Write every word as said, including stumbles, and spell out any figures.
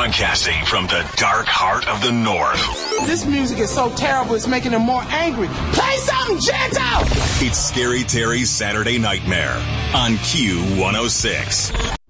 Broadcasting from the dark heart of the North. This music is so terrible, it's making them more angry. Play something gentle! It's Scary Terry's Saturday Nightmare on Q one oh six.